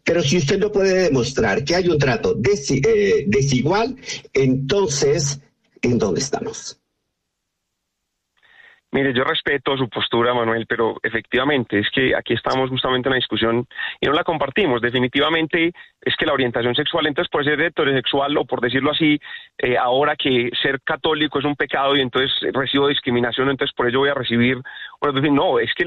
Pero si usted no puede demostrar que hay un trato desigual, entonces, ¿en dónde estamos? Mire, yo respeto su postura, Manuel, pero efectivamente es que aquí estamos justamente en una discusión y no la compartimos. Definitivamente es que la orientación sexual, entonces por ser heterosexual o por decirlo así, ahora que ser católico es un pecado y entonces recibo discriminación, entonces por ello voy a recibir... No, es que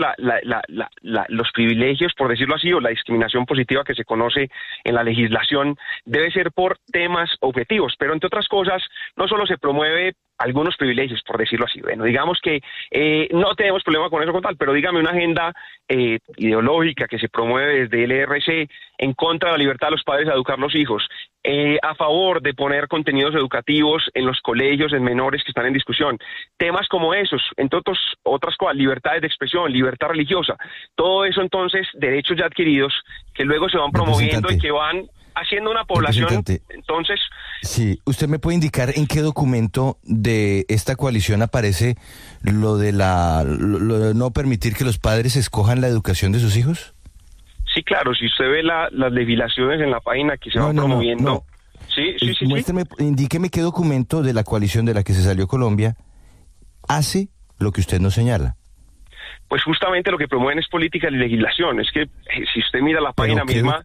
los privilegios, por decirlo así, o la discriminación positiva que se conoce en la legislación debe ser por temas objetivos, pero entre otras cosas no solo se promueve algunos privilegios, por decirlo así. Bueno, digamos que no tenemos problema con eso con tal, pero dígame una agenda ideológica que se promueve desde el ERC en contra de la libertad de los padres a educar los hijos, a favor de poner contenidos educativos en los colegios, en menores que están en discusión. Temas como esos, entre otras cosas, libertades de expresión, libertad religiosa, todo eso entonces, derechos ya adquiridos que luego se van promoviendo y que van haciendo una población, entonces... Sí, ¿usted me puede indicar en qué documento de esta coalición aparece lo de no permitir que los padres escojan la educación de sus hijos? Sí, claro, si usted ve las legislaciones en la página que se van promoviendo... No. Sí. Muéstreme, indíqueme qué documento de la coalición de la que se salió Colombia hace lo que usted nos señala. Pues justamente lo que promueven es política y legislación. Es que si usted mira la página misma,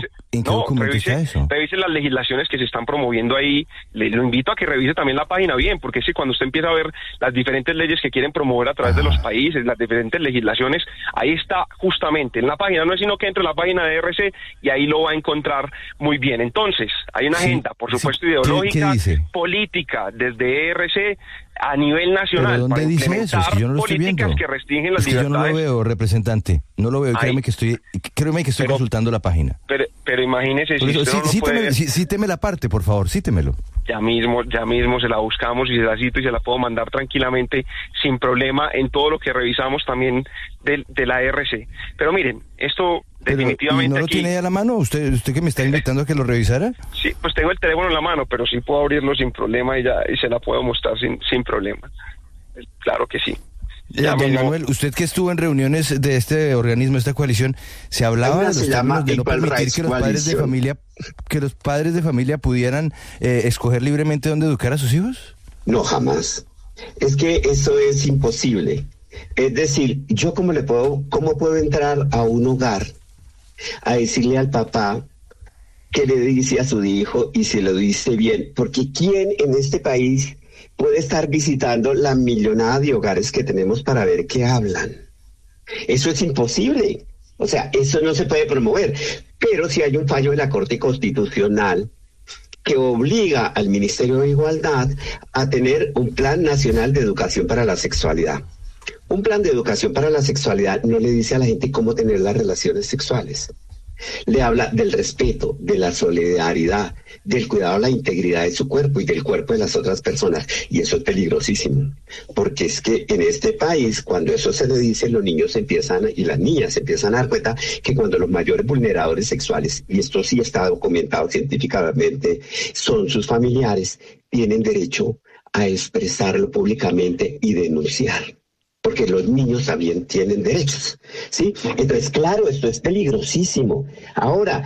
revise las legislaciones que se están promoviendo ahí. Lo invito a que revise también la página bien, porque es que cuando usted empieza a ver las diferentes leyes que quieren promover a través de los países, las diferentes legislaciones, ahí está justamente en la página. No es sino que entre a la página de ERC y ahí lo va a encontrar muy bien. Entonces, hay una agenda, por supuesto, ideológica, política, desde ERC a nivel nacional para implementar eso? Es que yo no lo políticas que restringen las libertades. Yo no lo veo, representante, no lo veo. Créeme que estoy consultando la página. Pero imagínese si usted no puede... Cíteme la parte, por favor, cítemelo. Ya mismo se la buscamos y se la cito y se la puedo mandar tranquilamente, sin problema, en todo lo que revisamos también de la RC. Pero miren, esto definitivamente... ¿Y no lo tiene ahí a la mano? ¿Usted que me está invitando a que lo revisara? Sí, pues tengo el teléfono en la mano, pero sí puedo abrirlo sin problema y se la puedo mostrar sin problema. Claro que sí. Don Manuel, usted que estuvo en reuniones de este organismo, esta coalición, ¿se hablaba de los términos de no permitir que los padres de familia pudieran escoger libremente dónde educar a sus hijos? No, jamás. Es que eso es imposible. Es decir, yo cómo puedo entrar a un hogar a decirle al papá qué le dice a su hijo y si lo dice bien, porque ¿quién en este país puede estar visitando la millonada de hogares que tenemos para ver qué hablan? Eso es imposible. O sea, eso no se puede promover. Pero si hay un fallo de la Corte Constitucional que obliga al Ministerio de Igualdad a tener un Plan Nacional de Educación para la Sexualidad. Un plan de educación para la sexualidad no le dice a la gente cómo tener las relaciones sexuales. Le habla del respeto, de la solidaridad, del cuidado de la integridad de su cuerpo y del cuerpo de las otras personas. Y eso es peligrosísimo, porque es que en este país, cuando eso se le dice, los niños y las niñas se empiezan a dar cuenta que cuando los mayores vulneradores sexuales, y esto sí está documentado científicamente, son sus familiares, tienen derecho a expresarlo públicamente y denunciar. Porque los niños también tienen derechos, ¿sí? Entonces, claro, esto es peligrosísimo. Ahora,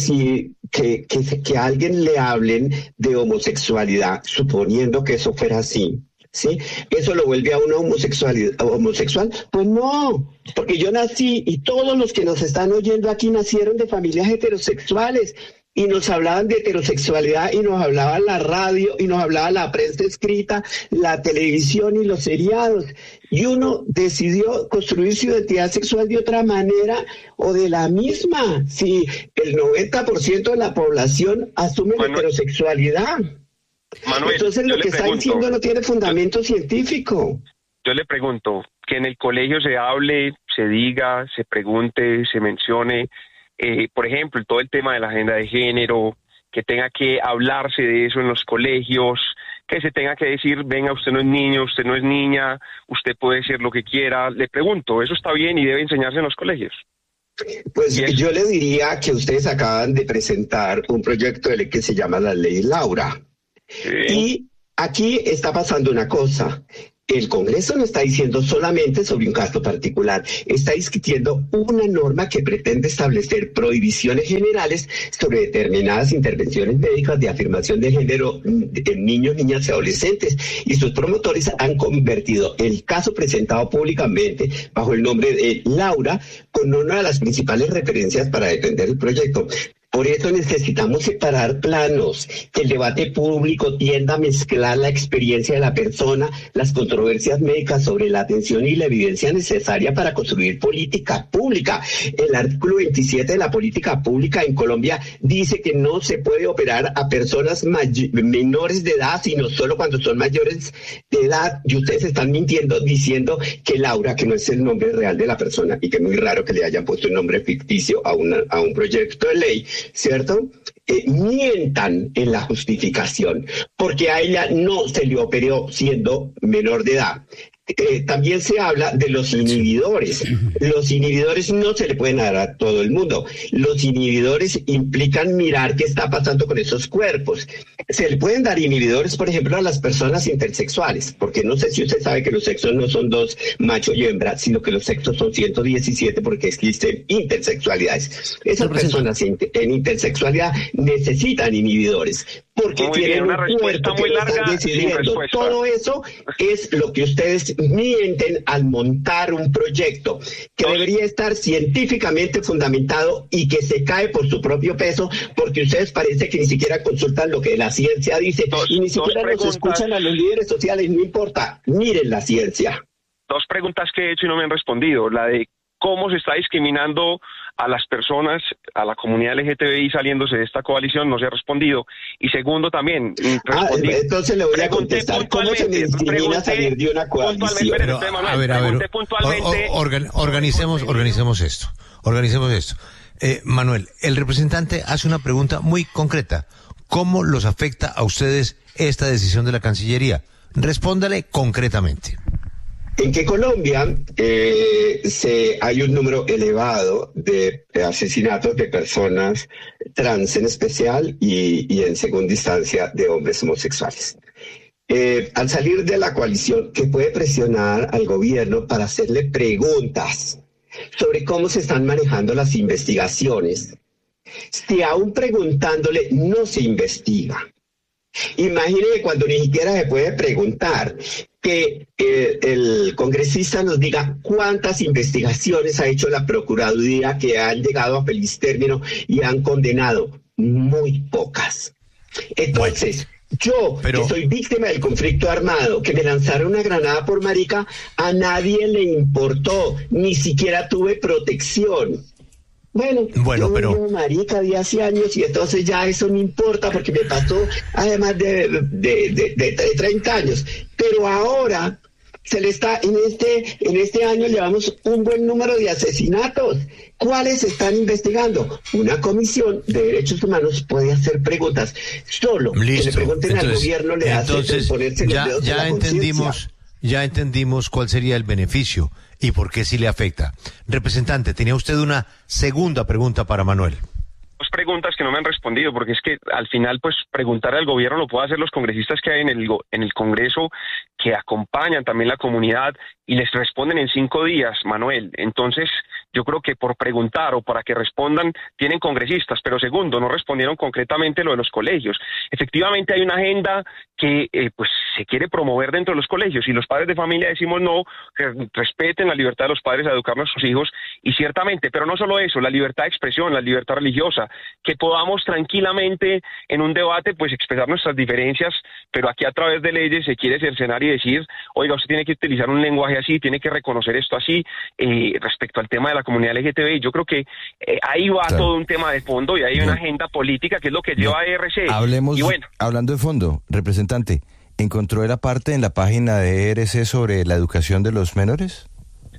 que a alguien le hablen de homosexualidad, suponiendo que eso fuera así, ¿sí? ¿Eso lo vuelve a una homosexual? Pues no, porque yo nací y todos los que nos están oyendo aquí nacieron de familias heterosexuales. Y nos hablaban de heterosexualidad y nos hablaba la radio y nos hablaba la prensa escrita, la televisión y los seriados. Y uno decidió construir su identidad sexual de otra manera o de la misma. Si el 90% de la población asume la heterosexualidad. Manuel, entonces lo que está diciendo no tiene fundamento científico. Yo le pregunto, que en el colegio se hable, se diga, se pregunte, se mencione... por ejemplo, todo el tema de la agenda de género, que tenga que hablarse de eso en los colegios, que se tenga que decir, venga, usted no es niño, usted no es niña, usted puede ser lo que quiera. Le pregunto, ¿eso está bien y debe enseñarse en los colegios? Pues yo le diría que ustedes acaban de presentar un proyecto de ley que se llama la Ley Laura. Sí. Y aquí está pasando una cosa. El Congreso no está diciendo solamente sobre un caso particular, está discutiendo una norma que pretende establecer prohibiciones generales sobre determinadas intervenciones médicas de afirmación de género en niños, niñas y adolescentes. Y sus promotores han convertido el caso presentado públicamente bajo el nombre de Laura con una de las principales referencias para defender el proyecto. Por eso necesitamos separar planos, que el debate público tienda a mezclar la experiencia de la persona, las controversias médicas sobre la atención y la evidencia necesaria para construir política pública. El artículo 27 de la política pública en Colombia dice que no se puede operar a personas menores de edad, sino solo cuando son mayores de edad. Y ustedes están mintiendo diciendo que Laura, que no es el nombre real de la persona, y que es muy raro que le hayan puesto un nombre ficticio a un proyecto de ley, ¿cierto? Mientan en la justificación, porque a ella no se le operó siendo menor de edad. También se habla de los inhibidores. Los inhibidores no se le pueden dar a todo el mundo. Los inhibidores implican mirar qué está pasando con esos cuerpos. Se le pueden dar inhibidores, por ejemplo, a las personas intersexuales, porque no sé si usted sabe que los sexos no son dos, macho y hembra, sino que los sexos son 117 porque existen intersexualidades. Esas personas en intersexualidad necesitan inhibidores, porque muy tienen bien, una un cuerpo que lo están decidiendo. Todo eso es lo que ustedes mienten al montar un proyecto que debería estar científicamente fundamentado y que se cae por su propio peso, porque ustedes parece que ni siquiera consultan lo que la ciencia dice y ni siquiera nos escuchan a los líderes sociales. No importa, miren la ciencia. Dos preguntas que he hecho y no me han respondido. La de cómo se está discriminando a las personas, a la comunidad LGTBI saliéndose de esta coalición, no se ha respondido. Y segundo también, entonces le voy a contestar, ¿cómo se me discrimina salir de una coalición? Pero, a ver, organicemos esto. Manuel, el representante hace una pregunta muy concreta. ¿Cómo los afecta a ustedes esta decisión de la Cancillería? Respóndale concretamente. En que Colombia hay un número elevado de asesinatos de personas trans en especial y en segunda instancia de hombres homosexuales. Al salir de la coalición, que puede presionar al gobierno para hacerle preguntas sobre cómo se están manejando las investigaciones, si aún preguntándole no se investiga. Imagínese cuando ni siquiera se puede preguntar, que el congresista nos diga cuántas investigaciones ha hecho la Procuraduría que han llegado a feliz término y han condenado. Muy pocas. Entonces, que soy víctima del conflicto armado, que me lanzaron una granada por marica, a nadie le importó, ni siquiera tuve protección. Bueno, pero marica de hace años y entonces ya eso no importa porque me pasó además de 30 años. Pero ahora se le está, en este año llevamos un buen número de asesinatos. ¿Cuáles se están investigando? Una comisión de derechos humanos puede hacer preguntas. Solo que le pregunten al gobierno le hace ponerse los dedos en la conciencia. Ya entendimos cuál sería el beneficio y por qué sí le afecta. Representante, tenía usted una segunda pregunta para Manuel. Dos preguntas que no me han respondido, porque es que al final, pues, preguntar al gobierno lo pueden hacer los congresistas que hay en el Congreso, que acompañan también la comunidad y les responden en 5 días, Manuel. Entonces, yo creo que por preguntar o para que respondan tienen congresistas, pero segundo, no respondieron concretamente lo de los colegios. Efectivamente hay una agenda que pues se quiere promover dentro de los colegios y los padres de familia decimos no, que respeten la libertad de los padres a educar a nuestros hijos y ciertamente, pero no solo eso, la libertad de expresión, la libertad religiosa, que podamos tranquilamente en un debate pues expresar nuestras diferencias, pero aquí a través de leyes se quiere cercenar y decir, oiga, usted tiene que utilizar un lenguaje así, tiene que reconocer esto así, respecto al tema de la comunidad LGTBI. Yo creo que ahí va todo un tema de fondo y hay una agenda política que es lo que lleva a ERC. Hablemos, y bueno, hablando de fondo, representante, ¿encontró la parte en la página de ERC sobre la educación de los menores?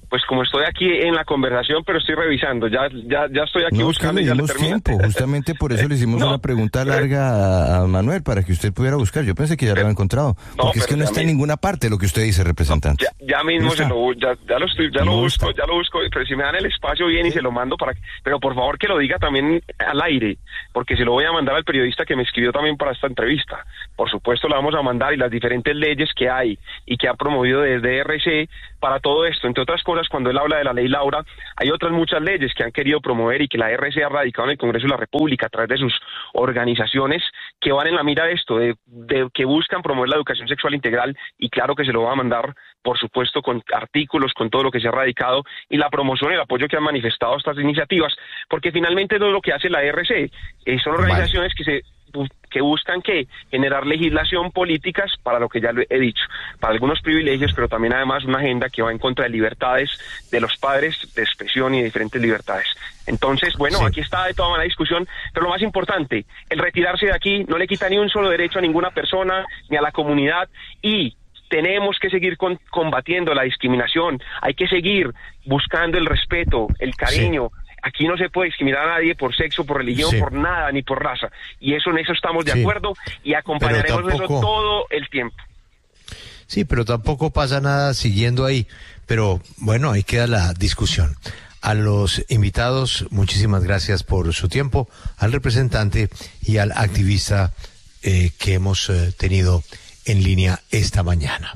pues como estoy aquí en la conversación, pero estoy revisando, ya estoy aquí buscando. No, le tiempo, justamente por eso le hicimos una pregunta larga a Manuel, para que usted pudiera buscar. Yo pensé que ya lo había encontrado, porque es que no está en ninguna parte lo que usted dice, representante. Ya mismo lo busco, pero si me dan el espacio bien y se lo mando pero por favor que lo diga también al aire, porque se lo voy a mandar al periodista que me escribió también para esta entrevista. Por supuesto lo vamos a mandar, y las diferentes leyes que hay y que ha promovido desde RC para todo esto. Entre otras cosas, cuando él habla de la ley Laura, hay otras muchas leyes que han querido promover y que la RC ha radicado en el Congreso de la República a través de sus organizaciones que van en la mira de esto, de que buscan promover la educación sexual integral, y claro que se lo va a mandar, por supuesto, con artículos, con todo lo que se ha radicado y la promoción y el apoyo que han manifestado a estas iniciativas, porque finalmente no es lo que hace la RC, son organizaciones que buscan generar legislación, políticas, para lo que ya lo he dicho, para algunos privilegios, pero también además una agenda que va en contra de libertades de los padres, de expresión y de diferentes libertades. Entonces, bueno, aquí está de toda manera la discusión, pero lo más importante, el retirarse de aquí no le quita ni un solo derecho a ninguna persona, ni a la comunidad, y tenemos que seguir combatiendo la discriminación, hay que seguir buscando el respeto, el cariño. Aquí no se puede discriminar a nadie por sexo, por religión, por nada, ni por raza. Y en eso estamos de acuerdo, y acompañaremos eso todo el tiempo. Sí, pero tampoco pasa nada siguiendo ahí. Pero bueno, ahí queda la discusión. A los invitados, muchísimas gracias por su tiempo, al representante y al activista que hemos tenido en línea esta mañana.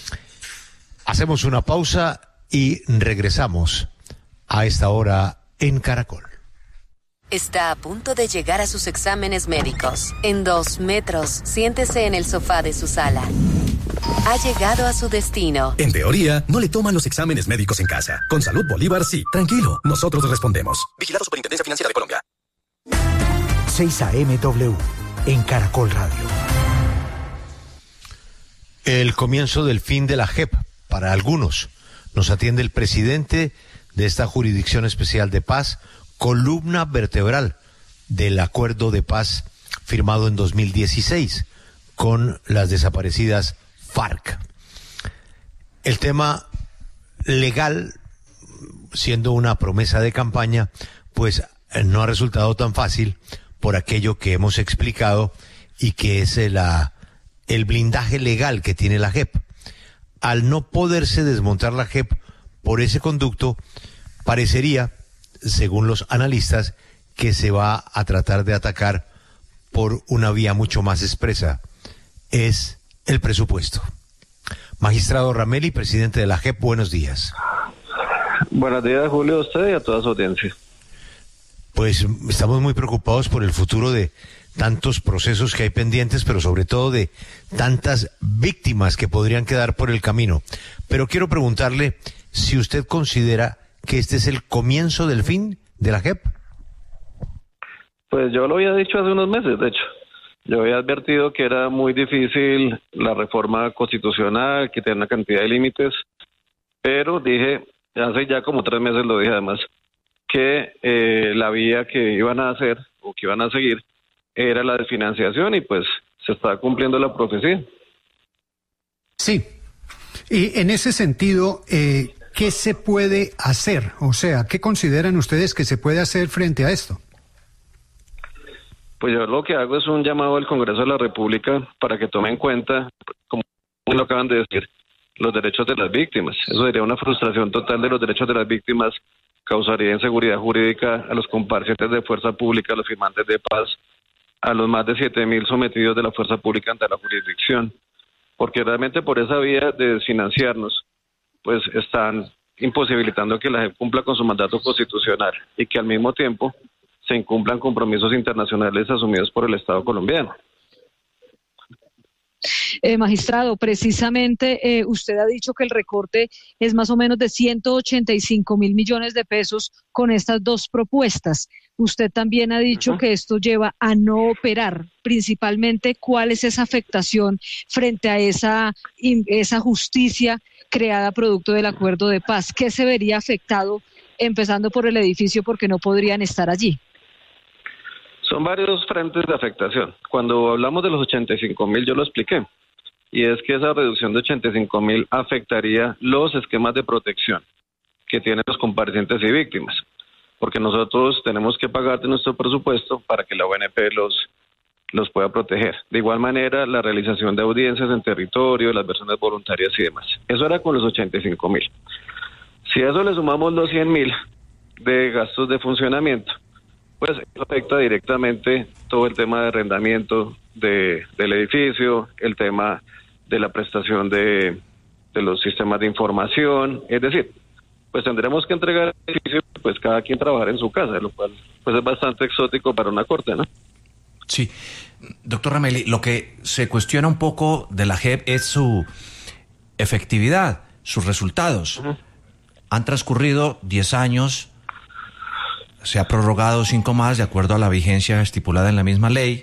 Hacemos una pausa y regresamos a esta hora en Caracol. Está a punto de llegar a sus exámenes médicos. En 2 metros, siéntese en el sofá de su sala. Ha llegado a su destino. En teoría, no le toman los exámenes médicos en casa. Con Salud Bolívar, sí. Tranquilo, nosotros respondemos. Vigilado Superintendencia Financiera de Colombia. 6 AM en Caracol Radio. El comienzo del fin de la JEP para algunos. Nos atiende el presidente de esta Jurisdicción Especial de Paz, columna vertebral del acuerdo de paz firmado en 2016 con las desaparecidas FARC. El tema legal, siendo una promesa de campaña, pues no ha resultado tan fácil por aquello que hemos explicado y que es el blindaje legal que tiene la JEP. Al no poderse desmontar la JEP por ese conducto, parecería, según los analistas, que se va a tratar de atacar por una vía mucho más expresa. Es el presupuesto. Magistrado Ramelli, presidente de la JEP, buenos días. Buenos días, Julio, a usted y a toda su audiencia. Pues estamos muy preocupados por el futuro de tantos procesos que hay pendientes, pero sobre todo de tantas víctimas que podrían quedar por el camino. Pero quiero preguntarle si usted considera que este es el comienzo del fin de la JEP. Pues yo lo había dicho hace unos meses, de hecho. Yo había advertido que era muy difícil la reforma constitucional, que tenía una cantidad de límites, pero dije, hace ya como 3 meses lo dije además, que la vía que iban a hacer o que iban a seguir era la de financiación, y pues se está cumpliendo la profecía. Sí, y en ese sentido, ¿qué se puede hacer? O sea, ¿qué consideran ustedes que se puede hacer frente a esto? Pues yo lo que hago es un llamado al Congreso de la República para que tome en cuenta, como lo acaban de decir, los derechos de las víctimas. Eso sería una frustración total de los derechos de las víctimas, causaría inseguridad jurídica a los comparecientes de fuerza pública, a los firmantes de paz, a los más de 7.000 sometidos de la fuerza pública ante la jurisdicción, porque realmente por esa vía de desfinanciarnos, pues están imposibilitando que la JEP cumpla con su mandato constitucional y que al mismo tiempo se incumplan compromisos internacionales asumidos por el Estado colombiano. Magistrado, precisamente usted ha dicho que el recorte es más o menos de 185.000 millones de pesos con estas 2 propuestas. Usted también ha dicho que esto lleva a no operar. Principalmente, ¿cuál es esa afectación frente a esa justicia creada producto del acuerdo de paz? ¿Qué se vería afectado, empezando por el edificio, porque no podrían estar allí? Son varios frentes de afectación. Cuando hablamos de los 85.000, yo lo expliqué, y es que esa reducción de 85.000 afectaría los esquemas de protección que tienen los comparecientes y víctimas, porque nosotros tenemos que pagar de nuestro presupuesto para que la ONP los pueda proteger. De igual manera, la realización de audiencias en territorio, las versiones voluntarias y demás. Eso era con los 85.000. Si a eso le sumamos los 100.000 de gastos de funcionamiento, pues eso afecta directamente todo el tema de arrendamiento del edificio, el tema de la prestación de los sistemas de información, es decir, pues tendremos que entregar el edificio, pues cada quien trabajar en su casa, lo cual pues es bastante exótico para una corte, ¿no? Sí. Doctor Ramelli, lo que se cuestiona un poco de la JEP es su efectividad, sus resultados. Uh-huh. Han transcurrido 10 años, se ha prorrogado 5 más de acuerdo a la vigencia estipulada en la misma ley,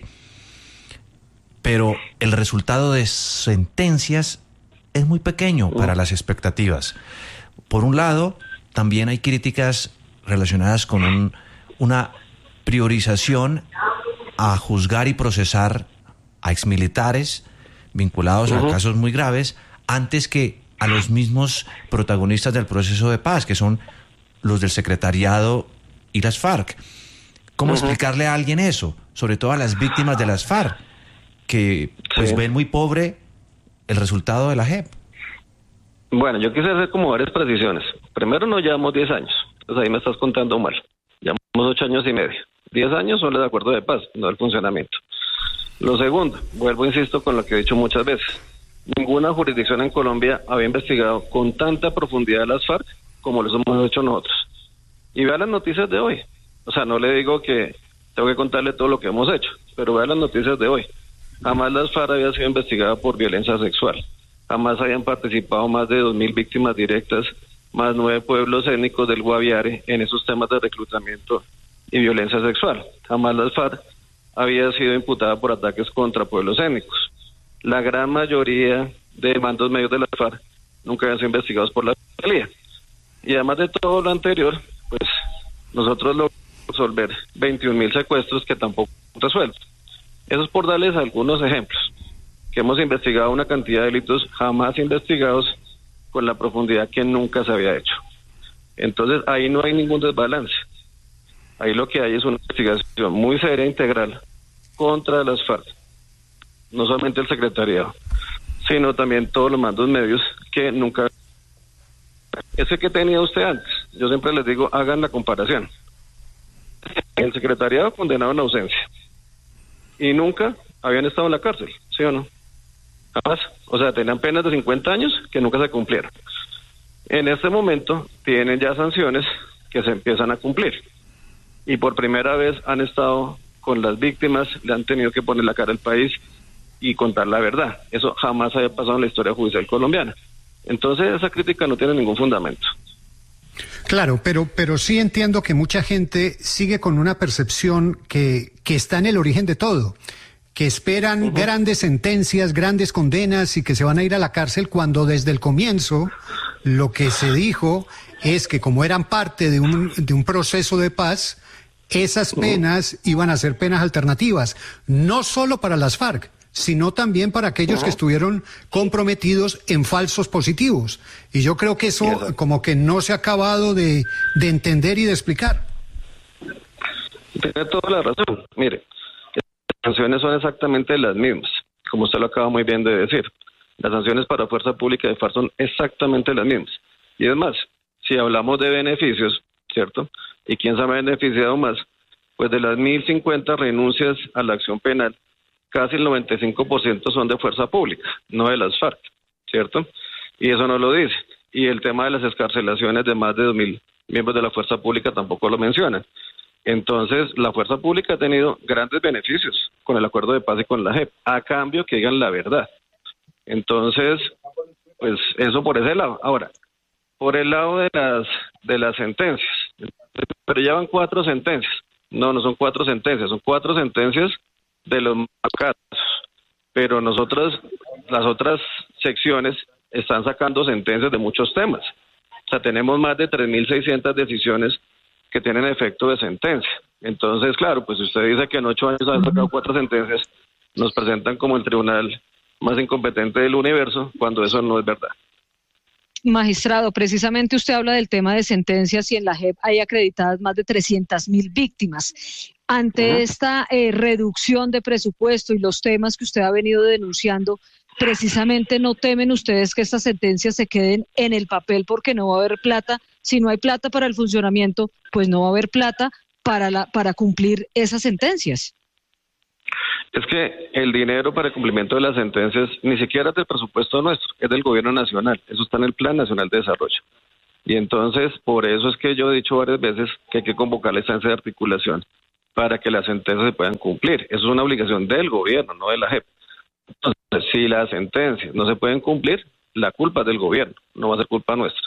pero el resultado de sentencias es muy pequeño para las expectativas. Por un lado, también hay críticas relacionadas con una priorización a juzgar y procesar a exmilitares vinculados a casos muy graves antes que a los mismos protagonistas del proceso de paz, que son los del secretariado y las FARC. ¿Cómo explicarle a alguien eso? Sobre todo a las víctimas de las FARC, que pues ven muy pobre el resultado de la JEP. Bueno, yo quise hacer como varias precisiones. Primero, no llevamos 10 años, entonces ahí me estás contando mal. Llevamos 8 años y medio. 10 años son los de acuerdo de paz, no el funcionamiento. Lo segundo, insisto con lo que he dicho muchas veces. Ninguna jurisdicción en Colombia había investigado con tanta profundidad a las FARC como lo hemos hecho nosotros. Y vea las noticias de hoy. O sea, no le digo que tengo que contarle todo lo que hemos hecho, pero vea las noticias de hoy. Jamás las FARC había sido investigada por violencia sexual. Jamás habían participado más de 2.000 víctimas directas, más 9 pueblos étnicos del Guaviare en esos temas de reclutamiento y violencia sexual. Jamás las FARC había sido imputada por ataques contra pueblos étnicos. La gran mayoría de mandos medios de la FARC nunca habían sido investigados por la Fiscalía. Y además de todo lo anterior, pues nosotros logramos resolver 21.000 secuestros que tampoco resuelven. Eso es por darles algunos ejemplos, que hemos investigado una cantidad de delitos jamás investigados con la profundidad que nunca se había hecho. Entonces ahí no hay ningún desbalance. Ahí lo que hay es una investigación muy seria, integral, contra las FARC. No solamente el secretariado, sino también todos los mandos medios que nunca... Ese que tenía usted antes, yo siempre les digo, hagan la comparación. El secretariado condenado en ausencia. Y nunca habían estado en la cárcel, ¿sí o no? Jamás. O sea, tenían penas de 50 años que nunca se cumplieron. En este momento tienen ya sanciones que se empiezan a cumplir. Y por primera vez han estado con las víctimas, le han tenido que poner la cara al país y contar la verdad. Eso jamás había pasado en la historia judicial colombiana. Entonces esa crítica no tiene ningún fundamento. Claro, pero sí entiendo que mucha gente sigue con una percepción que está en el origen de todo, que esperan grandes sentencias, grandes condenas y que se van a ir a la cárcel, cuando desde el comienzo lo que se dijo es que como eran parte de un proceso de paz, esas penas iban a ser penas alternativas, no solo para las FARC, sino también para aquellos que estuvieron comprometidos en falsos positivos. Y yo creo que eso como que no se ha acabado de entender y de explicar. Tiene toda la razón. Mire, las sanciones son exactamente las mismas, como usted lo acaba muy bien de decir. Las sanciones para fuerza pública de FARC son exactamente las mismas. Y es más, si hablamos de beneficios, ¿cierto? ¿Y quién se ha beneficiado más? Pues de las 1.050 renuncias a la acción penal, casi el 95% son de fuerza pública, no de las FARC, ¿cierto? Y eso no lo dice. Y el tema de las excarcelaciones de más de 2.000 miembros de la fuerza pública tampoco lo mencionan. Entonces, la fuerza pública ha tenido grandes beneficios con el acuerdo de paz y con la JEP, a cambio que digan la verdad. Entonces, pues eso por ese lado. Ahora, por el lado de las sentencias, pero ya van 4 sentencias. No son 4 sentencias, son 4 sentencias de los casos, pero nosotros, las otras secciones están sacando sentencias de muchos temas. O sea, tenemos más de 3.600 decisiones que tienen efecto de sentencia. Entonces, claro, pues si usted dice que en 8 años han sacado 4 sentencias, nos presentan como el tribunal más incompetente del universo, cuando eso no es verdad. Magistrado, precisamente usted habla del tema de sentencias y en la JEP hay acreditadas más de 300.000 víctimas. Ante esta reducción de presupuesto y los temas que usted ha venido denunciando, precisamente no temen ustedes que estas sentencias se queden en el papel porque no va a haber plata. Si no hay plata para el funcionamiento, pues no va a haber plata para cumplir esas sentencias. Es que el dinero para el cumplimiento de las sentencias ni siquiera es del presupuesto nuestro, es del gobierno nacional. Eso está en el Plan Nacional de Desarrollo. Y entonces, por eso es que yo he dicho varias veces que hay que convocar la instancia de articulación para que las sentencias se puedan cumplir. Eso es una obligación del gobierno, no de la JEP. Entonces, si las sentencias no se pueden cumplir, la culpa es del gobierno, no va a ser culpa nuestra.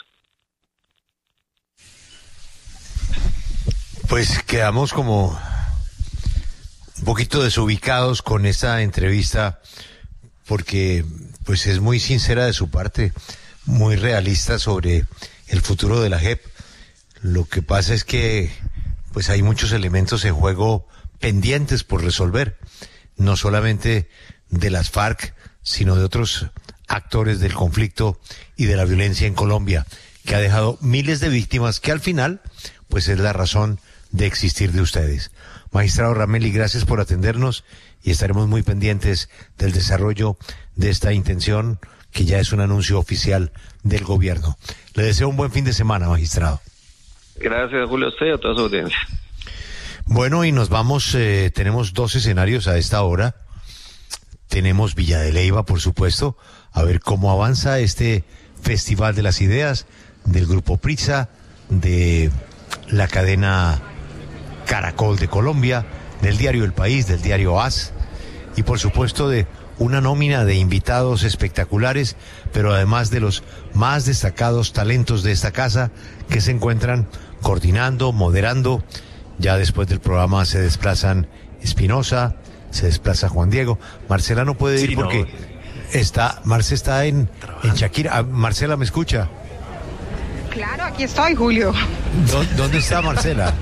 Pues quedamos como un poquito desubicados con esta entrevista porque pues es muy sincera de su parte, muy realista sobre el futuro de la JEP. Lo que pasa es que pues hay muchos elementos en juego pendientes por resolver, no solamente de las FARC, sino de otros actores del conflicto y de la violencia en Colombia, que ha dejado miles de víctimas, que al final pues es la razón de existir de ustedes. Magistrado Ramelli, gracias por atendernos y estaremos muy pendientes del desarrollo de esta intención, que ya es un anuncio oficial del gobierno. Le deseo un buen fin de semana, magistrado. Gracias, Julio, a usted y a toda su audiencia. Bueno, y nos vamos, tenemos 2 escenarios a esta hora. Tenemos Villa de Leyva, por supuesto, a ver cómo avanza este Festival de las Ideas del Grupo Prisa, de la cadena Caracol de Colombia, del diario El País, del diario AS, y por supuesto de una nómina de invitados espectaculares, pero además de los más destacados talentos de esta casa que se encuentran coordinando, moderando. Ya después del programa se desplazan Espinosa, se desplaza Juan Diego. Marcela no puede ir porque Marce está en Shakira. Marcela, ¿me escucha? Claro, aquí estoy, Julio. ¿Dónde está Marcela?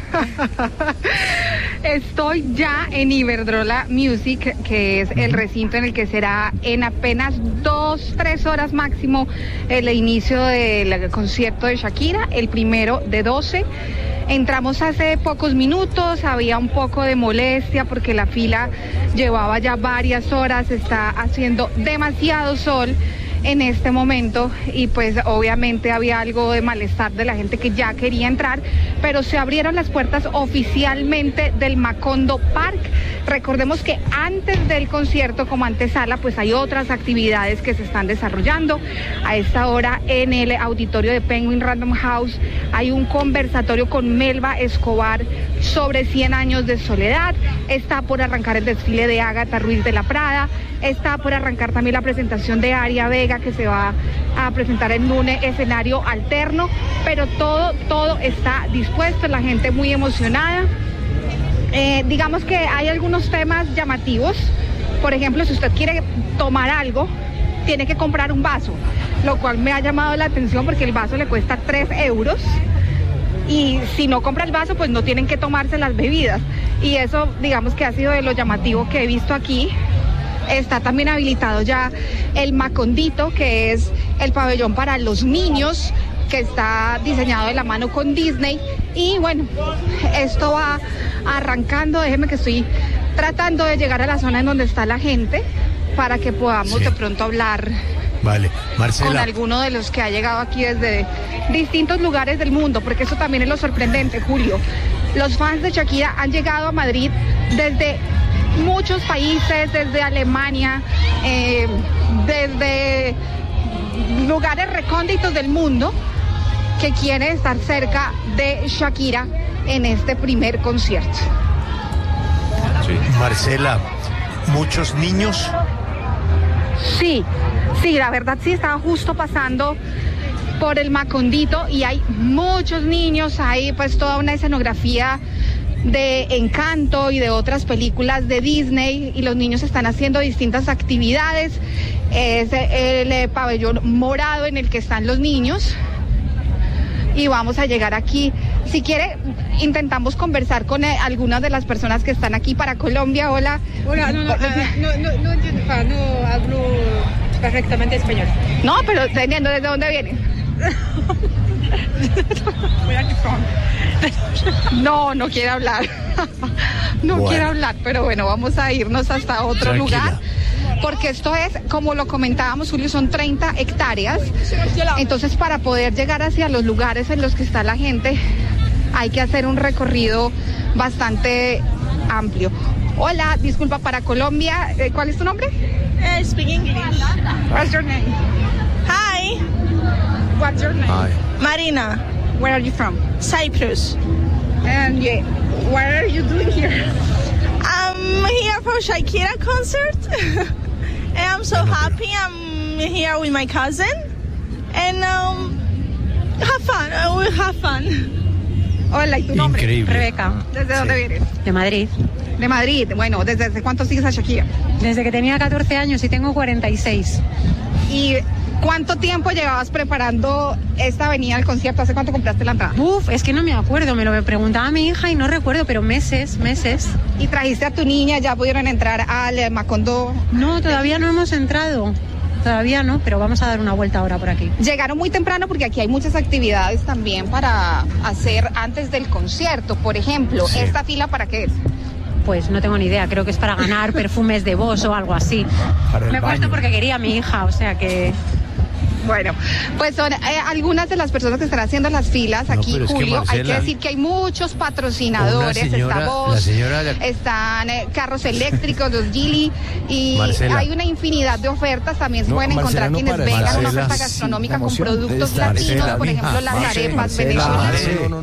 Estoy ya en Iberdrola Music, que es el recinto en el que será en apenas 2-3 horas máximo el inicio del concierto de Shakira, el primero de 12. Entramos hace pocos minutos, había un poco de molestia porque la fila llevaba ya varias horas, está haciendo demasiado sol en este momento y pues obviamente había algo de malestar de la gente que ya quería entrar, pero se abrieron las puertas oficialmente del Macondo Park. Recordemos que antes del concierto, como antesala, pues hay otras actividades que se están desarrollando. A esta hora en el auditorio de Penguin Random House hay un conversatorio con Melba Escobar sobre 100 años de soledad. Está por arrancar el desfile de Ágata Ruiz de la Prada. Está por arrancar también la presentación de Aria Vega, que se va a presentar en un escenario alterno, pero todo está dispuesto, la gente muy emocionada. Digamos que hay algunos temas llamativos. Por ejemplo, si usted quiere tomar algo, tiene que comprar un vaso, lo cual me ha llamado la atención porque el vaso le cuesta 3 euros. Y si no compra el vaso, pues no tienen que tomarse las bebidas. Y eso, digamos que ha sido de lo llamativo que he visto aquí. Está también habilitado ya el Macondito, que es el pabellón para los niños, que está diseñado de la mano con Disney. Y bueno, esto va arrancando. Déjeme que estoy tratando de llegar a la zona en donde está la gente para que podamos de pronto hablar. Vale, Marcela, con alguno de los que ha llegado aquí desde distintos lugares del mundo, porque eso también es lo sorprendente, Julio. Los fans de Shakira han llegado a Madrid desde muchos países, desde Alemania, desde lugares recónditos del mundo, que quieren estar cerca de Shakira en este primer concierto. Sí. Marcela, ¿muchos niños? Sí, la verdad sí, estaba justo pasando por el Macondito y hay muchos niños, hay pues toda una escenografía de Encanto y de otras películas de Disney, y los niños están haciendo distintas actividades. Es el pabellón morado en el que están los niños y vamos a llegar aquí. Si quiere, intentamos conversar con algunas de las personas que están aquí para Colombia. Hola. Hola, no entiendo, no hablo perfectamente español. No, pero entendiendo, ¿desde dónde vienen? No quiere hablar. Quiere hablar, pero bueno, vamos a irnos hasta otro lugar. Porque esto es, como lo comentábamos, Julio, son 30 hectáreas. Entonces, para poder llegar hacia los lugares en los que está la gente, hay que hacer un recorrido bastante amplio. Hola, disculpa, para Colombia, ¿cuál es tu nombre? Speak English. What's your name? Hi. What's your name? Hi. Marina. Where are you from? Cyprus. And what are you doing here? I'm here for Shakira concert. And I'm so happy. I'm here with my cousin. And have fun. We'll have fun. Hola, ¿y tu nombre? Increíble. Rebeca. ¿Desde dónde vienes? De Madrid. De Madrid. Bueno, ¿desde hace cuánto sigues a Shakira? Desde que tenía 14 años y tengo 46. ¿Y cuánto tiempo llevabas preparando esta venida al concierto? ¿Hace cuánto compraste la entrada? Es que no me acuerdo, me lo preguntaba mi hija y no recuerdo, pero meses. ¿Y trajiste a tu niña? ¿Ya pudieron entrar al Macondo? No, todavía no hemos entrado. Todavía no, pero vamos a dar una vuelta ahora por aquí. Llegaron muy temprano porque aquí hay muchas actividades también para hacer antes del concierto. Por ejemplo, ¿esta fila para qué es? Pues no tengo ni idea, creo que es para ganar perfumes de Boss o algo así. Me he puesto porque quería a mi hija, o sea que... Bueno, pues son algunas de las personas que están haciendo las filas aquí, Julio. Hay que decir que hay muchos patrocinadores, está Bosch, están carros eléctricos, los Geely, y Marcela, hay una infinidad de ofertas. También se pueden encontrar quienes vengan una oferta gastronómica con productos latinos, por ejemplo, las arepas venezolanas.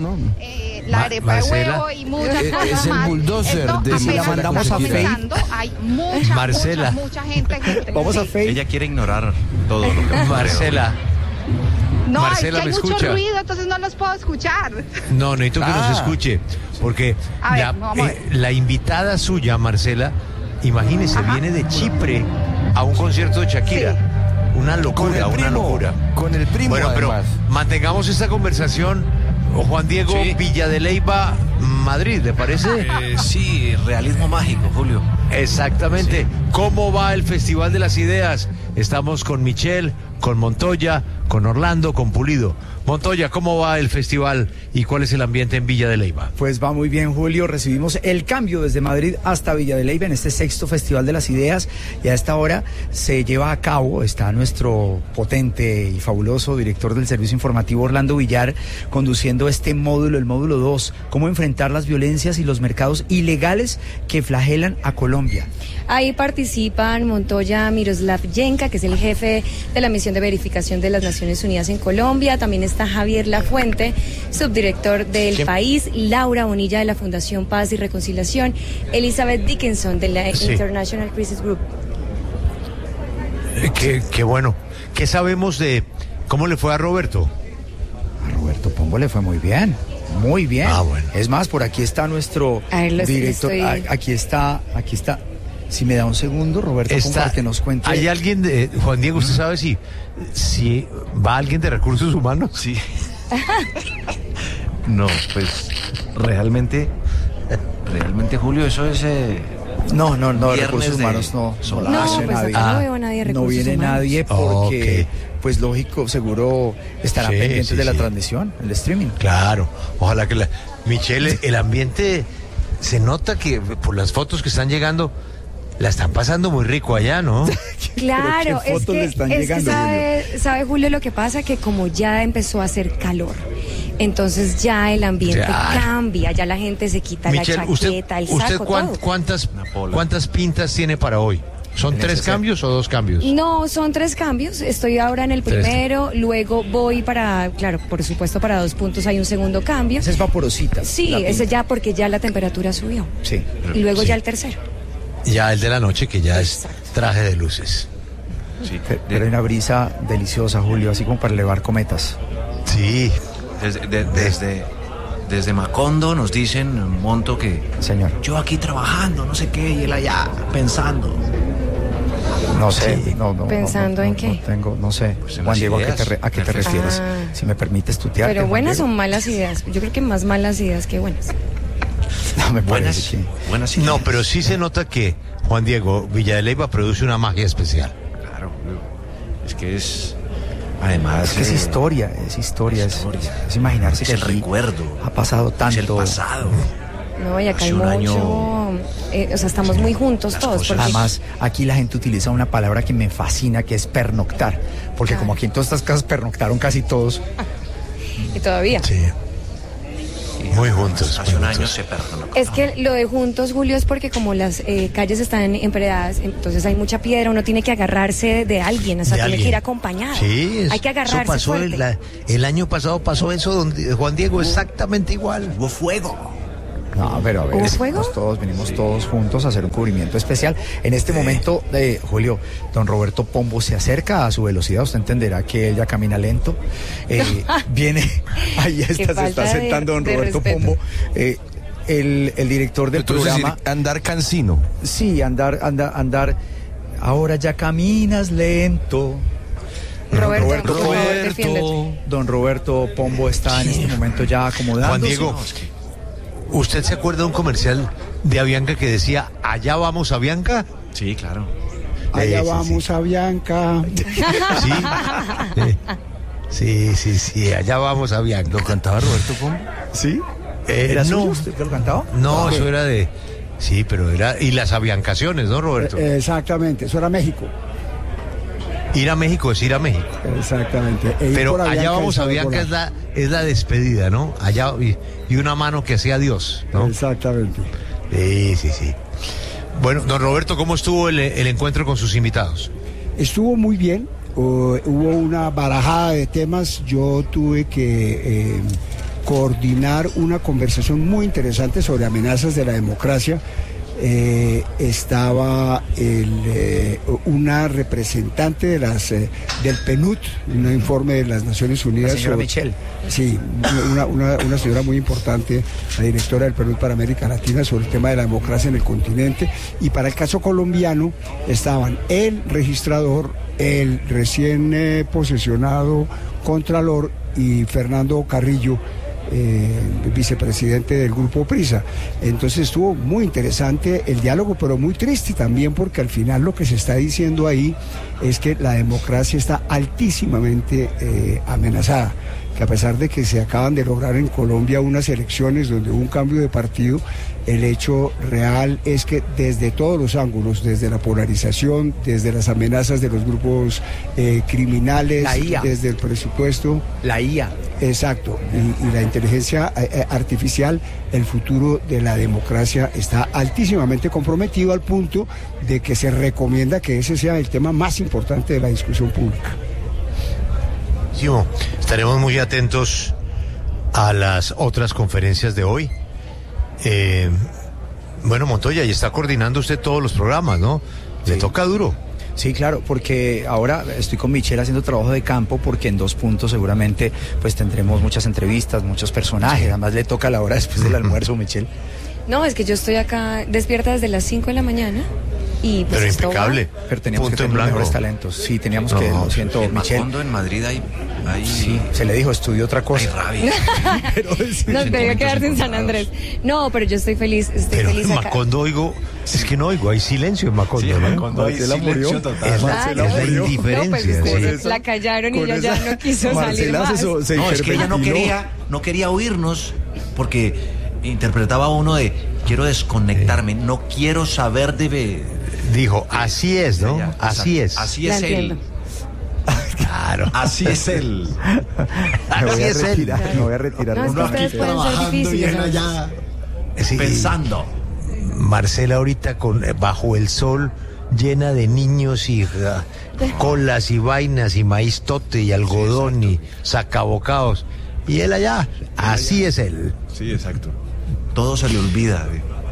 La arepa de huevo y muchas cosas es más. El bulldozer. La mandamos a Faith. Hay mucha gente. Vamos a Faith. Ella quiere ignorar todo lo que Marcela. No, Marcela, es que hay ¿me mucho escucha? ruido, entonces no los puedo escuchar. No, necesito que nos escuche, porque la invitada suya, Marcela, imagínese, viene de Chipre a un concierto de Shakira. Sí. Una locura, Con el primo, bueno, además. Pero mantengamos esta conversación. Juan Diego, Villa de Leyva, Madrid, ¿le parece? Sí, realismo mágico, Julio. Exactamente. Sí. ¿Cómo va el Festival de las Ideas? Estamos con Michelle, con Montoya, con Orlando, con Pulido. Montoya, ¿cómo va el festival y cuál es el ambiente en Villa de Leyva? Pues va muy bien, Julio. Recibimos el cambio desde Madrid hasta Villa de Leyva en este 6º Festival de las Ideas, y a esta hora se lleva a cabo, está nuestro potente y fabuloso director del servicio informativo Orlando Villar conduciendo este módulo, el módulo 2, cómo enfrentar las violencias y los mercados ilegales que flagelan a Colombia. Ahí participan Montoya Miroslav Yenka, que es el jefe de la misión de verificación de las Naciones Unidas en Colombia. También está Javier Lafuente, subdirector del país, Laura Bonilla de la Fundación Paz y Reconciliación, Elizabeth Dickinson de la International Crisis Group. Qué bueno. ¿Qué sabemos de cómo le fue a Roberto? A Roberto Pombo le fue muy bien. Muy bien. Bueno. Es más, por aquí está nuestro director. Aquí está. Si me da un segundo, Roberto, para que nos cuente. ¿Hay alguien de Juan Diego? ¿Usted sabe si va alguien de Recursos Humanos? Sí. No, pues realmente, Julio, eso es. No, Recursos Humanos no. No, pues acá no veo a nadie de Recursos Humanos. No viene nadie porque, pues lógico, seguro estarán pendientes de la transmisión, el streaming. Claro, ojalá que Michelle, el ambiente, se nota que por las fotos que están llegando, la están pasando muy rico allá, ¿no? Claro, es que sabe Julio lo que pasa, que como ya empezó a hacer calor, entonces ya el ambiente cambia, ya la gente se quita Michelle, la chaqueta, el saco, ¿cuántas pintas tiene para hoy? ¿Son 3 cambios o 2 cambios? No, son 3 cambios. Estoy ahora en el primero, luego voy claro, por supuesto para 2 puntos hay un segundo cambio. Esa es vaporosita. Sí, ese ya porque ya la temperatura subió. Sí. Y luego ya el tercero. Ya el de la noche, que ya es traje de luces. Sí. Pero hay una brisa deliciosa, Julio, así como para elevar cometas. Sí. Desde Macondo nos dicen, Monto, que... Señor. Yo aquí trabajando, no sé qué, y él allá pensando. No sé, ¿Pensando en qué? No sé. Pues Juan Diego, ¿a qué te refieres? Si me permites tutear. Pero buenas o malas ideas. Yo creo que más malas ideas que buenas. No me buenas ideas. No, pero sí se nota que Juan Diego, Villa de Leyva produce una magia especial. Claro, es que es Además, es que es historia, es imaginarse que el recuerdo. Ha pasado tanto. Es el pasado. No, y acá hay mucho, estamos muy juntos todos. Porque... Además, aquí la gente utiliza una palabra que me fascina, que es pernoctar, porque como aquí en todas estas casas pernoctaron casi todos. Y todavía. Sí. Muy juntos. Hace un año se perdonó. Es que lo de juntos, Julio, es porque como las calles están emperedadas, entonces hay mucha piedra, uno tiene que agarrarse de alguien, o sea, tiene que ir acompañado. Sí, hay que agarrarse. Eso pasó el año pasado pasó eso, donde Juan Diego, exactamente igual. Hubo fuego. No, pero a ver, venimos todos juntos a hacer un cubrimiento especial. En este momento, Julio, don Roberto Pombo se acerca a su velocidad. Usted entenderá que él ya camina lento. Viene, ahí se está sentando don Roberto Pombo. El director del programa. Andar cansino. Sí, andar. Ahora ya caminas lento. Don Roberto Pombo está en este momento ya acomodando. Juan Diego, ¿usted se acuerda de un comercial de Avianca que decía, allá vamos Avianca? Sí, claro. Allá vamos Avianca. Sí, allá vamos Avianca. ¿Lo cantaba Roberto Pombo? ¿Sí? ¿Era suyo usted que lo cantaba? No, eso era de... Sí, pero era... Y las aviancaciones, ¿no, Roberto? Exactamente, eso era México. Ir a México es ir a México. Exactamente. Pero allá vamos a Avianca es la despedida, ¿no? Allá y una mano que hacía Dios, ¿no? Exactamente. Sí. Bueno, don Roberto, ¿cómo estuvo el encuentro con sus invitados? Estuvo muy bien. Hubo una barajada de temas. Yo tuve que coordinar una conversación muy interesante sobre amenazas de la democracia. Estaba una representante de del PNUD, un informe de las Naciones Unidas. La señora Michelle. Sí, una señora muy importante, la directora del PNUD para América Latina, sobre el tema de la democracia en el continente. Y para el caso colombiano estaban el registrador, el recién posesionado Contralor y Fernando Carrillo, vicepresidente del Grupo Prisa. Entonces estuvo muy interesante el diálogo, pero muy triste también, porque al final lo que se está diciendo ahí es que la democracia está altísimamente amenazada, que a pesar de que se acaban de lograr en Colombia unas elecciones donde hubo un cambio de partido, el hecho real es que desde todos los ángulos, desde la polarización, desde las amenazas de los grupos criminales, desde el presupuesto, la IA, exacto, y la inteligencia artificial, el futuro de la democracia está altísimamente comprometido, al punto de que se recomienda que ese sea el tema más importante de la discusión pública. Estaremos muy atentos a las otras conferencias de hoy. Bueno, Montoya, y está coordinando usted todos los programas, ¿no? Le toca duro. Sí, claro, porque ahora estoy con Michelle haciendo trabajo de campo, porque en 2 puntos seguramente pues tendremos muchas entrevistas, muchos personajes. Además le toca la hora después del almuerzo, Michelle. No, es que yo estoy acá despierta desde las 5 de la mañana. Y pues pero impecable. Pero teníamos que tener mejores talentos. Sí, teníamos que, lo siento, Michelle. En Madrid hay... Sí, se le dijo, estudió otra cosa. Hay rabia. Nos debe quedarse en San Andrés. No, pero yo estoy feliz, pero feliz en acá. Macondo oigo, es que no oigo, hay silencio en Macondo. Sí, en Macondo hay silencio total. Es la indiferencia. No, pues la callaron y ella ya no quiso salir más. No, es que ella no quería oírnos, porque interpretaba uno de, quiero desconectarme, no quiero saber de... Dijo, así es, ¿no? Así es. Así es él. Claro. Así es él. Así es él. Me voy a retirar. No, es que ustedes pueden ser difíciles. Sí, pensando. Marcela ahorita bajo el sol, llena de niños y colas y vainas y maíz tote y algodón y sacabocados. Y él allá, así es él. Sí, exacto. Todo se le olvida.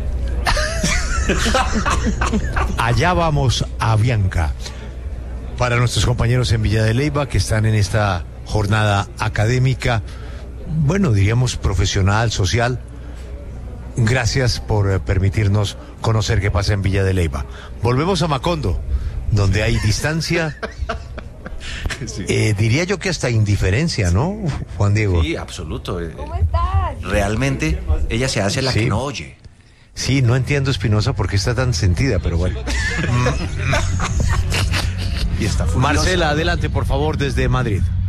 Allá vamos a Avianca. Para nuestros compañeros en Villa de Leyva que están en esta jornada académica, bueno, diríamos profesional, social, gracias por permitirnos conocer qué pasa en Villa de Leyva. Volvemos a Macondo, donde hay distancia, sí. Diría yo que hasta indiferencia, ¿no, Juan Diego? Sí, absoluto. ¿Cómo estás? Realmente ella se hace la que no oye. Sí, no entiendo, Espinosa, por qué está tan sentida, pero bueno. Y está furiosa. Marcela, adelante, por favor, desde Madrid.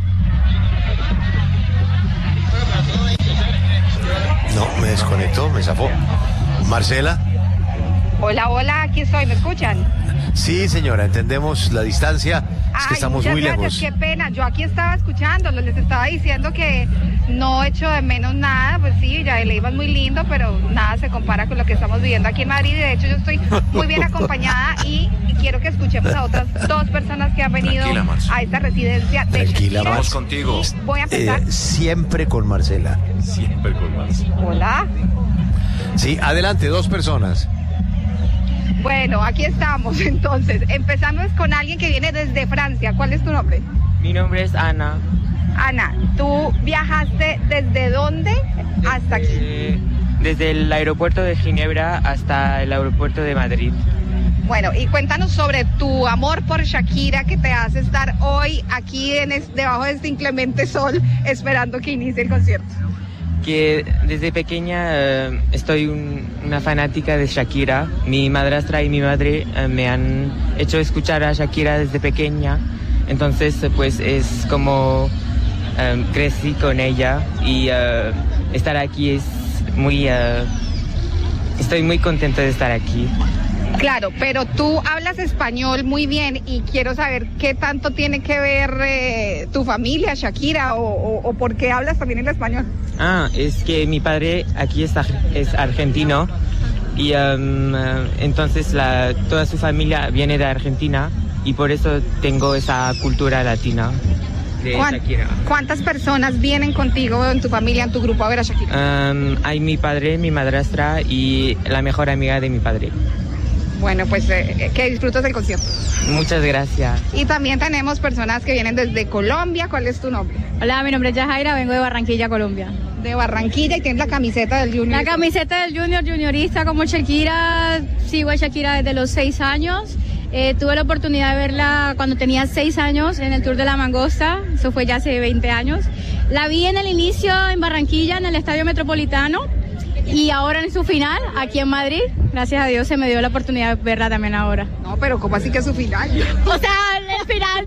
No, me desconectó, me zafó. Marcela. Hola, aquí estoy, ¿me escuchan? Sí, señora, entendemos la distancia, es que estamos muy lejos. Qué pena, yo aquí estaba escuchándolos, les estaba diciendo que no echo de menos nada, pues sí, Villadileiva es muy lindo, pero nada se compara con lo que estamos viviendo aquí en Madrid, y de hecho yo estoy muy bien acompañada y quiero que escuchemos a otras dos personas que han venido a esta residencia de Tranquila, vamos contigo. Voy a empezar. Siempre con Marcela. Siempre con Marcela. Hola. Sí, adelante, dos personas. Bueno, aquí estamos entonces. Empezamos con alguien que viene desde Francia. ¿Cuál es tu nombre? Mi nombre es Ana. Ana, ¿tú viajaste desde dónde hasta aquí? Desde el aeropuerto de Ginebra hasta el aeropuerto de Madrid. Bueno, y cuéntanos sobre tu amor por Shakira que te hace estar hoy aquí debajo de este inclemente sol esperando que inicie el concierto. Que desde pequeña estoy una fanática de Shakira. Mi madrastra y mi madre me han hecho escuchar a Shakira desde pequeña. Entonces, pues es como crecí con ella y estar aquí es muy... estoy muy contenta de estar aquí. Claro, pero tú hablas español muy bien y quiero saber qué tanto tiene que ver tu familia, Shakira, o por qué hablas también el español. Es que mi padre aquí es argentino y entonces toda su familia viene de Argentina y por eso tengo esa cultura latina de Shakira. ¿Cuántas personas vienen contigo en tu familia, en tu grupo a ver a Shakira? Hay mi padre, mi madrastra y la mejor amiga de mi padre. Bueno, pues que disfrutes del concierto. Muchas gracias. Y también tenemos personas que vienen desde Colombia. ¿Cuál es tu nombre? Hola, mi nombre es Yajaira, vengo de Barranquilla, Colombia. De Barranquilla, y tienes la camiseta del Junior. La camiseta del Junior, juniorista como Shakira. Sigo a Shakira desde los 6 años. Tuve la oportunidad de verla cuando tenía 6 años en el Tour de la Mangosta. Eso fue ya hace 20 años. La vi en el inicio en Barranquilla, en el Estadio Metropolitano. Y ahora en su final, aquí en Madrid, gracias a Dios se me dio la oportunidad de verla también ahora. No, pero ¿cómo así que es su final? O sea, el final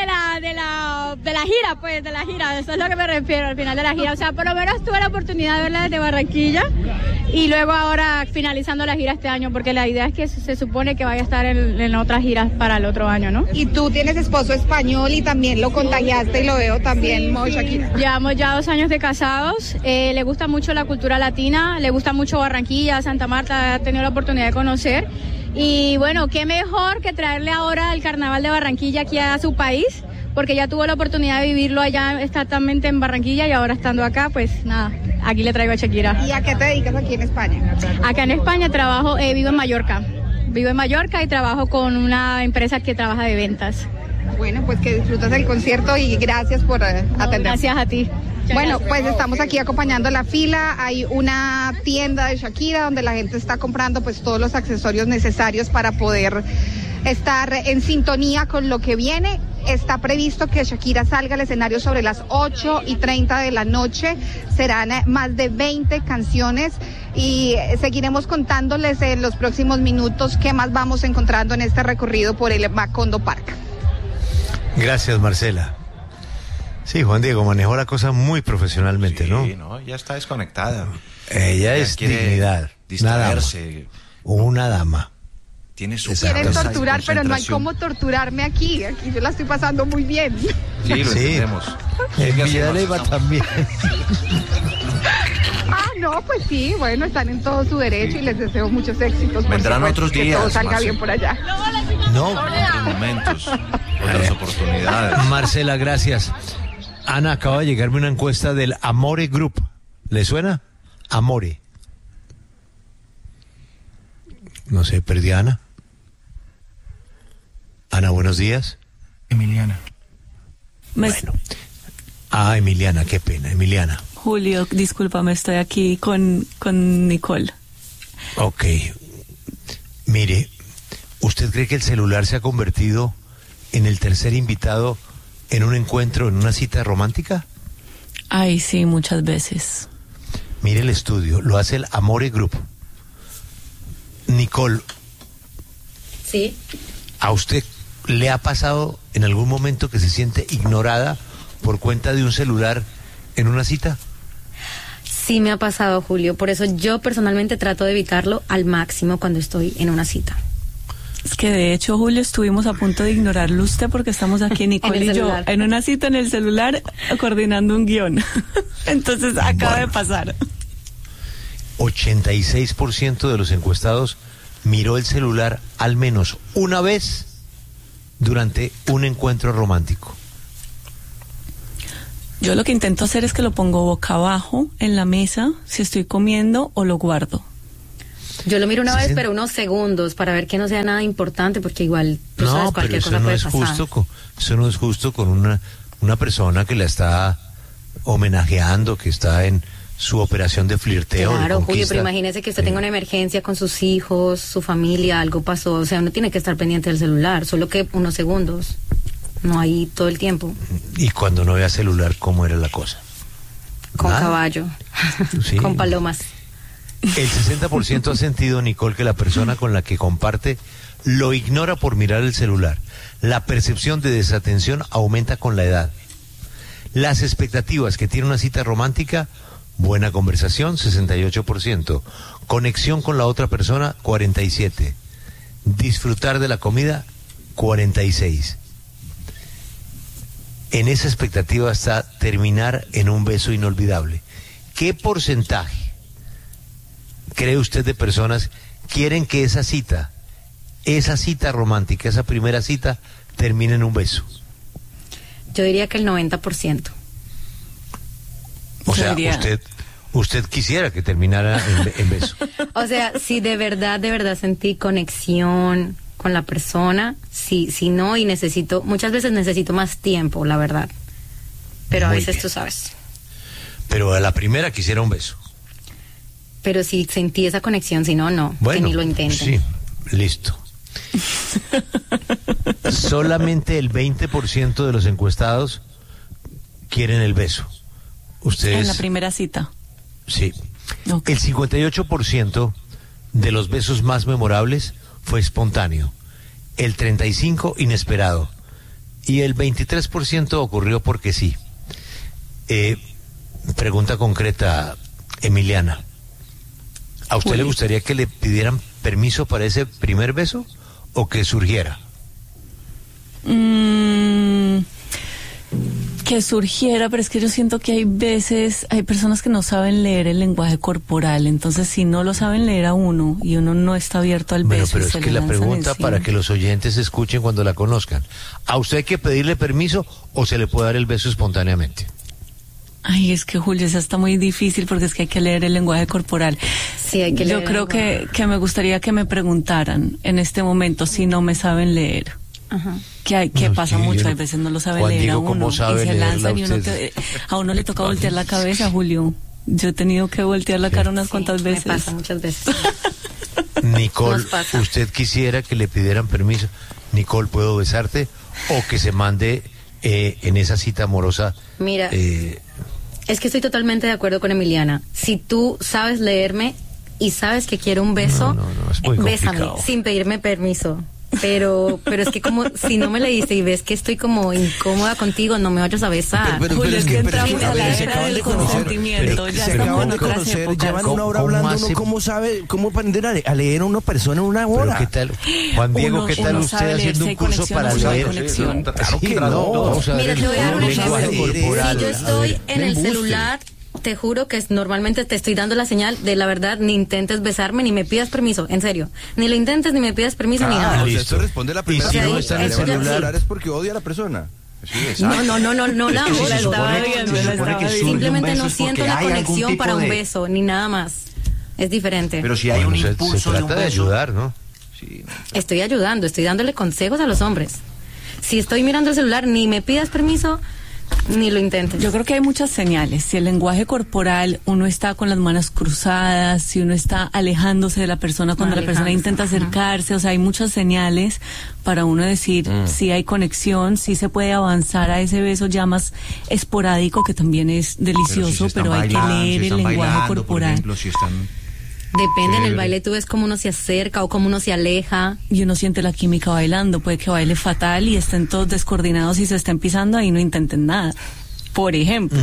de la gira, pues, de la gira, eso es lo que me refiero, al final de la gira. O sea, por lo menos tuve la oportunidad de verla desde Barranquilla y luego ahora finalizando la gira este año, porque la idea es que se supone que vaya a estar en otras giras para el otro año, ¿no? Y tú tienes esposo español y también lo contagiaste y lo veo también, Mo Shakira. Llevamos ya 2 años de casados, le gusta mucho la cultura latina, le gusta mucho Barranquilla, Santa Marta, ha tenido la oportunidad de conocer. Y bueno, qué mejor que traerle ahora el carnaval de Barranquilla aquí a su país, porque ya tuvo la oportunidad de vivirlo allá exactamente en Barranquilla y ahora estando acá, pues nada, aquí le traigo a Shakira. ¿Y a qué te dedicas aquí en España? Acá en España vivo en Mallorca. Vivo en Mallorca y trabajo con una empresa que trabaja de ventas. Bueno, pues que disfrutas del concierto y gracias por atender. Gracias a ti. Bueno, pues estamos aquí acompañando la fila. Hay una tienda de Shakira donde la gente está comprando pues todos los accesorios necesarios para poder estar en sintonía con lo que viene. Está previsto que Shakira salga al escenario sobre las 8:30 de la noche. Serán más de 20 canciones y seguiremos contándoles en los próximos minutos qué más vamos encontrando en este recorrido por el Macondo Park. Gracias, Marcela. Sí, Juan Diego manejó la cosa muy profesionalmente, ¿no? Sí, no, ya está desconectada. Ella es dignidad. Distraerse. Una dama. Tiene su Quieren torturar, pero no hay cómo torturarme aquí. Aquí yo la estoy pasando muy bien. Sí, lo entendemos. En Villadileiva también. No, pues sí, bueno, están en todo su derecho y les deseo muchos éxitos. Vendrán otros días. Que todo salga bien por allá. No. Otros momentos, otras oportunidades. Marcela, gracias. Ana, acaba de llegarme una encuesta del Amore Group. ¿Le suena? Amore. No sé, perdí a Ana. Ana, buenos días. Emiliana. Bueno. Emiliana, qué pena. Emiliana. Julio, discúlpame, estoy aquí con Nicole. Ok. Mire, ¿usted cree que el celular se ha convertido en el tercer invitado en un encuentro, en una cita romántica? Ay, sí, muchas veces. Mire el estudio, lo hace el Amore Group. Nicole. Sí. ¿A usted le ha pasado en algún momento que se siente ignorada por cuenta de un celular en una cita? Sí me ha pasado, Julio. Por eso yo personalmente trato de evitarlo al máximo cuando estoy en una cita. Es que de hecho, Julio, estuvimos a punto de ignorarlo usted porque estamos aquí, Nicole y yo, en una cita en el celular coordinando un guión. Entonces acaba de pasar. 86% de los encuestados miró el celular al menos una vez durante un encuentro romántico. Yo lo que intento hacer es que lo pongo boca abajo en la mesa si estoy comiendo o lo guardo. Yo lo miro una vez, pero unos segundos para ver que no sea nada importante, porque igual tú sabes, cualquier cosa puede pasar. Eso no es justo con una persona que la está homenajeando, que está en su operación de flirteo. Claro, de Julio, pero imagínese que usted tenga una emergencia con sus hijos, su familia, algo pasó, o sea, uno tiene que estar pendiente del celular, solo que unos segundos, no ahí todo el tiempo. Y cuando no había celular, ¿cómo era la cosa? Con caballo, sí. Con palomas. El 60% ha sentido, Nicole, que la persona con la que comparte lo ignora por mirar el celular. La percepción de desatención aumenta con la edad. Las expectativas que tiene una cita romántica: buena conversación, 68%. Conexión con la otra persona, 47%. Disfrutar de la comida, 46%. En esa expectativa está terminar en un beso inolvidable. ¿Qué porcentaje cree usted de personas quieren que esa cita romántica, esa primera cita, termine en un beso? Yo diría que el 90%. O sea, usted quisiera que terminara en beso. O sea, si de verdad sentí conexión con la persona, si no, y muchas veces necesito más tiempo, la verdad. Pero Muy a veces bien. tú sabes. Pero a la primera quisiera un beso. Pero si sentí esa conexión, si no, no. Bueno, que ni lo intenten. Sí, listo. Solamente el 20% de los encuestados quieren el beso. Ustedes... En la primera cita. Sí. Okay. El 58% de los besos más memorables fue espontáneo. El 35% inesperado. Y el 23% ocurrió porque sí. Pregunta concreta, Emiliana. ¿A usted le gustaría que le pidieran permiso para ese primer beso o que surgiera? Que surgiera, pero es que yo siento que hay personas que no saben leer el lenguaje corporal, entonces si no lo saben leer a uno y uno no está abierto al beso. Pero es que la pregunta encima, para que los oyentes escuchen cuando la conozcan, ¿a usted hay que pedirle permiso o se le puede dar el beso espontáneamente? Ay, es que Julio, esa está muy difícil porque es que hay que leer el lenguaje corporal. Sí, hay que leer. Yo creo que me gustaría que me preguntaran en este momento si no me saben leer. Ajá. Que pasa mucho, hay veces no lo saben leer a uno y se lanzan y a uno le toca voltear la cabeza, Julio. Yo he tenido que voltear la cara unas cuantas veces. Me pasa muchas veces. Nicole, ¿usted quisiera que le pidieran permiso? Nicole, ¿puedo besarte? O que se mande en esa cita amorosa. Mira, es que estoy totalmente de acuerdo con Emiliana. Si tú sabes leerme y sabes que quiero un beso, es muy bésame complicado. sin pedirme permiso. Pero es que como si no me leíste y ves que estoy como incómoda contigo, no me vayas a besar. Julio, es que entramos a la era del consentimiento, ya estamos en otras épocas. Llevan una hora hablando, uno cómo aprender a leer a una persona en una hora. ¿Qué tal, Juan Diego, qué tal usted haciendo un curso para leer? Claro que no. Mira, te voy a dar un ejemplo. Si yo estoy en el celular, te juro que normalmente te estoy dando la señal de la verdad, ni intentes besarme, ni me pidas permiso, en serio. Ni lo intentes, ni me pidas permiso, ni nada. Eso responde la primera. Si no está en el celular es porque odia a la persona. Sí, no, la simplemente no siento la conexión para un beso, ni nada más. Es diferente. Pero si hay un impulso se trata de ayudar, ¿no? Sí. Estoy ayudando, estoy dándole consejos a los hombres. Si estoy mirando el celular, ni me pidas permiso, ni lo intentes. Yo creo que hay muchas señales. Si el lenguaje corporal, uno está con las manos cruzadas, si uno está alejándose de la persona cuando la persona intenta acercarse, o sea, hay muchas señales para uno decir si hay conexión, si se puede avanzar a ese beso ya más esporádico, que también es delicioso, pero hay que leer el lenguaje corporal. Por ejemplo, si están... Depende, en el baile tú ves cómo uno se acerca o cómo uno se aleja. Y uno siente la química bailando, puede que baile fatal y estén todos descoordinados y se estén pisando, ahí no intenten nada, por ejemplo.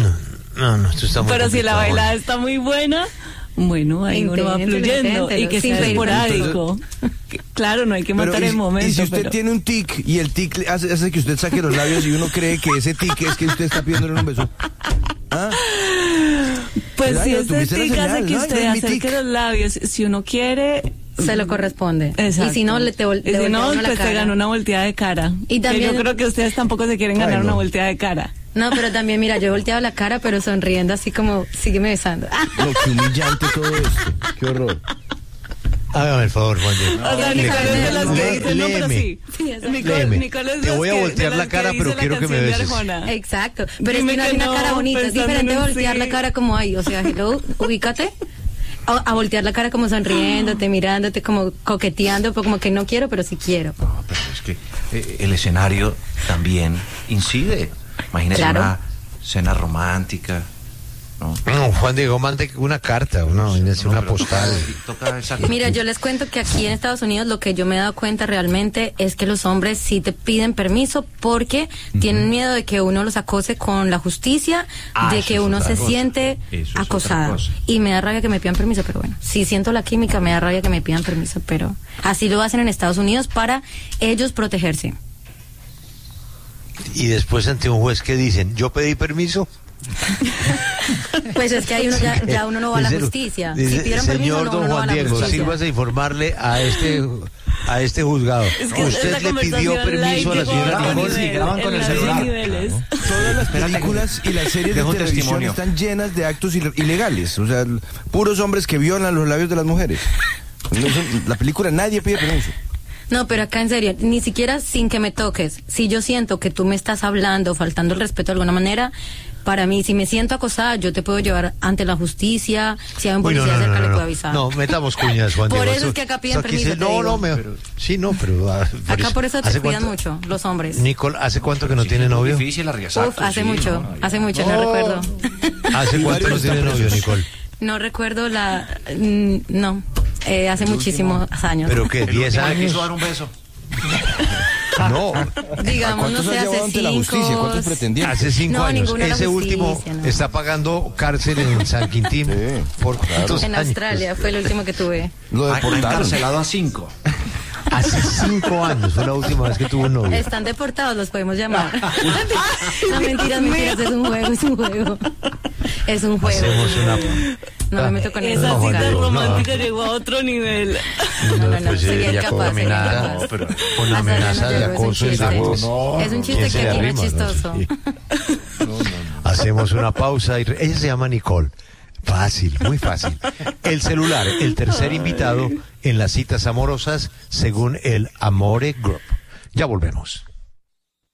No, esto está muy Pero si la complicado. bailada está muy buena, bueno, ahí uno va fluyendo y que sea esporádico. Claro, no hay que matar el momento. Y si usted tiene un tic y el tic hace que usted saque los labios y uno cree que ese tic es que usted está pidiéndole un beso. ¿Ah? Pues si ese tuviste la tic hace señal, que ¿no? usted No es mi acerque tic. los labios, si uno quiere... Se lo corresponde. Exacto. Y si no, y si no, pues se gana una volteada de cara. Y también, que yo creo que ustedes tampoco se quieren ganar una volteada de cara. No, pero también, mira, yo he volteado la cara, pero sonriendo así como, sígueme besando. No, qué humillante todo esto. Qué horror. Hágame el favor, Juan Diego. O sea, Nicole es de las que dicen, no, pero sí. Léeme. Nicole es de Te voy a las voltear de la las cara, que pero dice quiero la que me canción de beses. Arjona. Exacto. Pero Dime es que no que hay una no, cara bonita. Es pensando diferente en un voltear sí. la cara como ahí. O sea, hello, ubícate. A voltear la cara como sonriéndote, mirándote, como coqueteando, pues como que no quiero, pero sí quiero. No, pero es que el escenario también incide. Imagínese Claro. una cena romántica. No, Juan Diego, mande una carta, una postal. Mira, yo les cuento que aquí en Estados Unidos lo que yo me he dado cuenta realmente es que los hombres sí te piden permiso porque tienen miedo de que uno los acose con la justicia, de eso que es uno otra se cosa. siente Eso es acosada. otra cosa. Y me da rabia que me pidan permiso, pero bueno, si siento la química, me da rabia que me pidan permiso, pero así lo hacen en Estados Unidos para ellos protegerse. Y después ante un juez que dicen, yo pedí permiso. Pues es que ahí uno ya uno no va a la justicia. Si pidieron permiso, Señor no, don uno no va a Juan la Diego, justicia. sírvase a informarle a este juzgado. Es que ¿Usted esta le pidió conversación permiso a la llegó señora otro Nicole? nivel, graban con en el los celular. niveles. Todas las películas y las series de Dejo un televisión testimonio. están llenas de actos ilegales. O sea, puros hombres que violan los labios de las mujeres. La película nadie pide permiso. No, pero acá en serio, ni siquiera sin que me toques. Si yo siento que tú me estás hablando, faltando el respeto de alguna manera, para mí, si me siento acosada, yo te puedo llevar ante la justicia. Si hay un Uy, policía cerca, le puedo avisar. No, metamos cuñas, Juan Por Diego. eso es que acá piden Esto aquí permiso, te digo. sí, no, pero... Acá por eso te ¿hace cuidan cuánto- mucho, los hombres. Nicole, ¿hace cuánto que no tiene novio? Difícil arriesgar. Uf, hace mucho, no recuerdo. ¿Hace cuánto no tiene novio, Nicole? No recuerdo no, hace muchísimos años. ¿Pero qué, 10 Le años? quiso dar un beso. No. Digamos, no sé, hace 5. Hace 5 No, años. ninguno de la Ese último justicia, no. está pagando cárcel en San Quintín. ¿Por cuántos En años? Australia fue el último que tuve. Lo encarcelado a 5. Hace 5 años fue la última vez que tuvo un novio. Están deportados, los podemos llamar. No, mentiras, es un juego. Es un juego. Hacemos una... No me meto con eso. Esa cita no. romántica llegó a otro nivel. No, sería ella incapaz, con sería amenaza, incapaz. con Hasta amenaza allá de no acoso llego, y es un de chiste. Es un chiste ¿Quién se que aquí no es arrima? chistoso. Sí. Hacemos una pausa y ella se llama Nicole. Fácil, muy fácil. El celular, el tercer invitado en las citas amorosas según el Amore Group. Ya volvemos.